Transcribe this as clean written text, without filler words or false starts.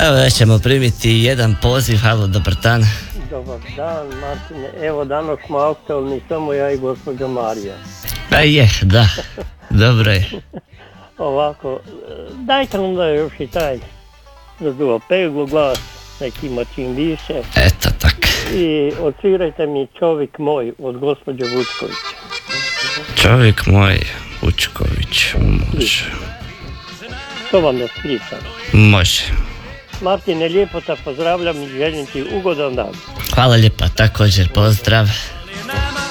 Evo ćemo primiti jedan poziv. Halo, dobar dan. Dobar dan, Martine. Evo, danas smo aktualni samo ja i gospođa Marija. Da, dobro je. Ovako, dajte nam da još i taj zaduva peglu glas, nek ima čim više. Eto tak. I odsvirajte mi Čovjek moj od gospođe Vučković. Čovjek moj, Vučković, može. To vam da skrišam. Može. Martine, lijepo te pozdravljam i želim ti ugodan dan. Hvala lijepa, također pozdrav.